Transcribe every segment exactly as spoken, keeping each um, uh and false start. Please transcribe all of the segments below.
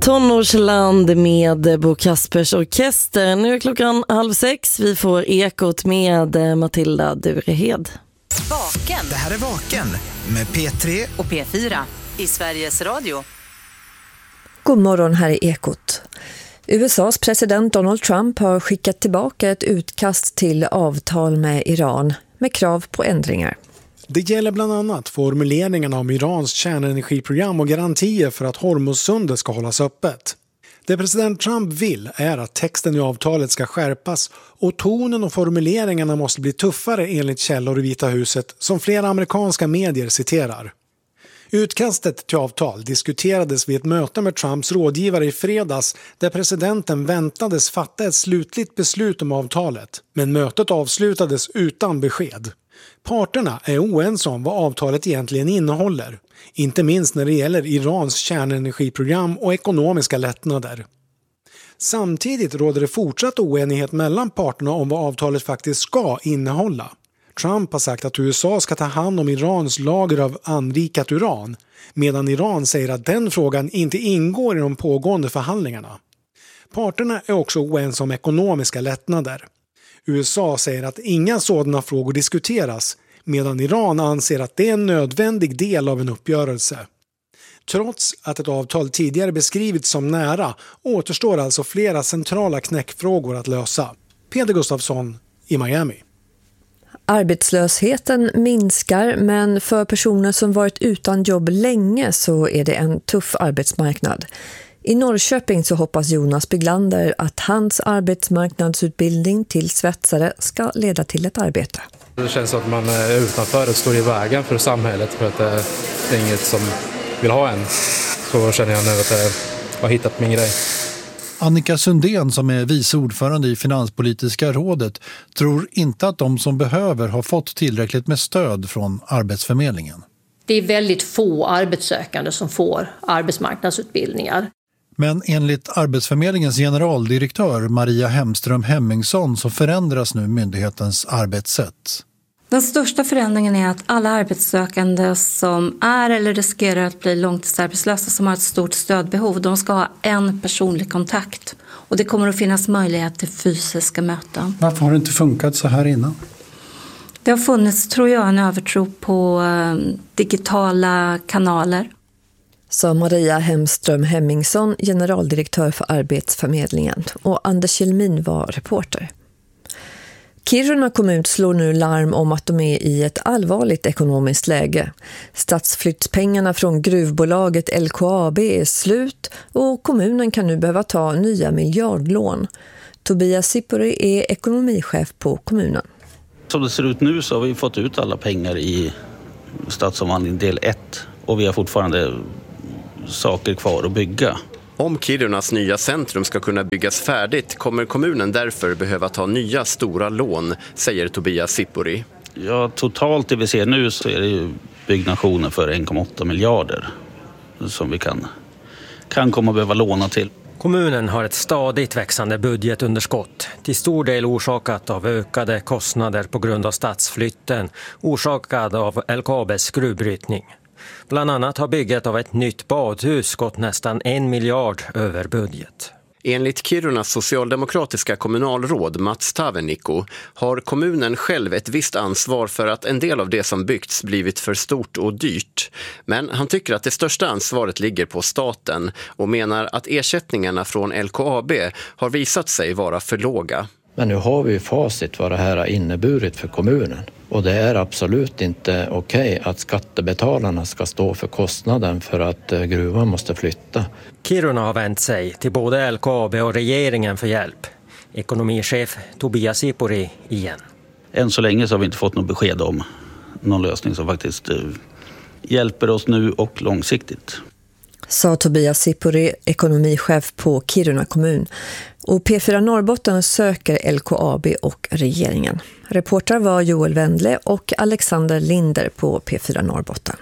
Tonårsland med Bo Kaspers orkester. Nu är klockan halv sex. Vi får Ekot med Matilda Durehed. Vaken. Det här är Vaken med P tre och P fyra i Sveriges Radio. God morgon, här är Ekot. U S A:s president Donald Trump har skickat tillbaka ett utkast till avtal med Iran med krav på ändringar. Det gäller bland annat formuleringarna om Irans kärnenergiprogram och garantier för att Hormuzsundet ska hållas öppet. Det president Trump vill är att texten i avtalet ska skärpas och tonen och formuleringarna måste bli tuffare enligt källor i Vita huset som flera amerikanska medier citerar. Utkastet till avtal diskuterades vid ett möte med Trumps rådgivare i fredags där presidenten väntades fatta ett slutligt beslut om avtalet, men mötet avslutades utan besked. Parterna är oense om vad avtalet egentligen innehåller, inte minst när det gäller Irans kärnenergiprogram och ekonomiska lättnader. Samtidigt råder det fortsatt oenighet mellan parterna om vad avtalet faktiskt ska innehålla. Trump har sagt att U S A ska ta hand om Irans lager av anrikat uran, medan Iran säger att den frågan inte ingår i de pågående förhandlingarna. Parterna är också oense om ekonomiska lättnader. U S A säger att inga sådana frågor diskuteras, medan Iran anser att det är en nödvändig del av en uppgörelse. Trots att ett avtal tidigare beskrivits som nära återstår alltså flera centrala knäckfrågor att lösa. Peter Gustafsson i Miami. Arbetslösheten minskar, men för personer som varit utan jobb länge så är det en tuff arbetsmarknad. I Norrköping så hoppas Jonas Byglander att hans arbetsmarknadsutbildning till svetsare ska leda till ett arbete. Det känns som att man är utanför och står i vägen för samhället för att det är inget som vill ha en. Så känner jag nu att jag har hittat min grej. Annika Sundén, som är vice ordförande i Finanspolitiska rådet, tror inte att de som behöver har fått tillräckligt med stöd från Arbetsförmedlingen. Det är väldigt få arbetssökande som får arbetsmarknadsutbildningar. Men enligt Arbetsförmedlingens generaldirektör Maria Hemström Hemmingsson så förändras nu myndighetens arbetssätt. Den största förändringen är att alla arbetssökande som är eller riskerar att bli långtidsarbetslösa som har ett stort stödbehov, de ska ha en personlig kontakt. Och det kommer att finnas möjlighet till fysiska möten. Varför har det inte funkat så här innan? Det har funnits, tror jag, en övertro på digitala kanaler. Sa Maria Hemström Hemmingsson, generaldirektör för Arbetsförmedlingen, och Anders Kjellmin var reporter. Kiruna kommun slår nu larm om att de är i ett allvarligt ekonomiskt läge. Stadsflyttspengarna från gruvbolaget L K A B är slut och kommunen kan nu behöva ta nya miljardlån. Tobias Sipori är ekonomichef på kommunen. Som det ser ut nu så har vi fått ut alla pengar i stadsomvandling del ett och vi har fortfarande saker kvar att bygga. Om Kirunas nya centrum ska kunna byggas färdigt kommer kommunen därför behöva ta nya stora lån, säger Tobias Sipori. Ja, totalt det vi ser nu så är det ju byggnationer för en komma åtta miljarder som vi kan, kan komma att behöva låna till. Kommunen har ett stadigt växande budgetunderskott, till stor del orsakat av ökade kostnader på grund av stadsflytten, orsakad av L K A B:s gruvbrytning. Bland annat har bygget av ett nytt badhus gått nästan en miljard över budget. Enligt Kirunas socialdemokratiska kommunalråd Mats Tavenikko har kommunen själv ett visst ansvar för att en del av det som byggts blivit för stort och dyrt. Men han tycker att det största ansvaret ligger på staten och menar att ersättningarna från L K A B har visat sig vara för låga. Men nu har vi facit vad det här har inneburit för kommunen. Och det är absolut inte okej att skattebetalarna ska stå för kostnaden för att gruvan måste flytta. Kiruna har vänt sig till både L K A B och regeringen för hjälp. Ekonomichef Tobias Sipori igen. Än så länge så har vi inte fått något besked om någon lösning som faktiskt hjälper oss nu och långsiktigt. Sa Tobias Sipori, ekonomichef på Kiruna kommun. Och P fyra Norrbotten söker L K A B och regeringen. Reporter var Joel Wendle och Alexander Linder på P fyra Norrbotten.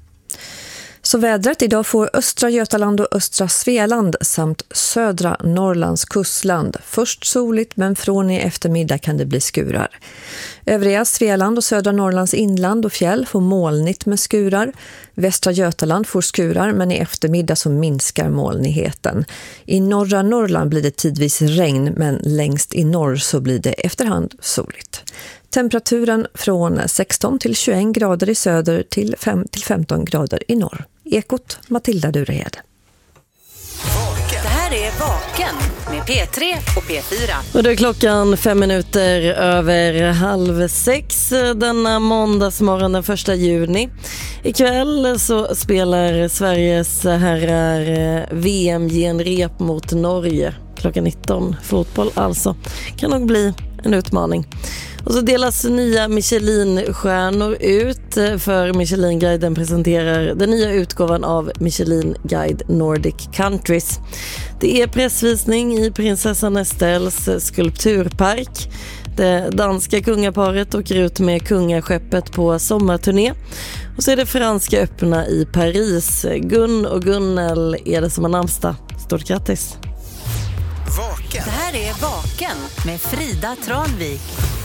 Så vädret: idag får östra Götaland och östra Svealand samt södra Norrlands kustland först soligt, men från i eftermiddag kan det bli skurar. Övriga Svealand och södra Norrlands inland och fjäll får molnigt med skurar. Västra Götaland får skurar, men i eftermiddag så minskar molnigheten. I norra Norrland blir det tidvis regn, men längst i norr så blir det efterhand soligt. Temperaturen från sexton till tjugoett grader i söder till fem till femton grader i norr. Ekot, Matilda Durehed. Det här är Vaken med P tre och P fyra. Och det är klockan fem minuter över halv sex denna måndagsmorgon den första juni. Ikväll så spelar Sveriges herrar V M-genrep mot Norge. Klockan nitton. Fotboll alltså. Kan nog bli en utmaning. Och så delas nya Michelin-stjärnor ut, för Michelin-guiden presenterar den nya utgåvan av Michelin Guide Nordic Countries. Det är pressvisning i prinsessan Estelles skulpturpark. Det danska kungaparet åker ut med kungaskeppet på sommarturné. Och så är det franska öppna i Paris. Gun och Gunnel är det som har namnsdag. Stort grattis! Det här är Vaken med Frida Tranvik.